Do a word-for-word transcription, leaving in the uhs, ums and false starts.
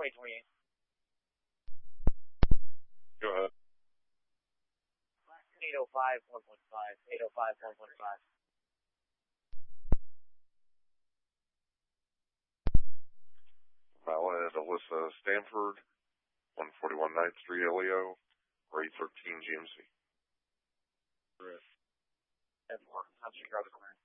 twenty twenty-eight. Go ahead. eight oh five, one point five. eight oh five, one point five. Valid Alyssa Stanford, one forty-one ninth Street, Elio, or eight thirteen G M C. ten four. I'm Chicago Square.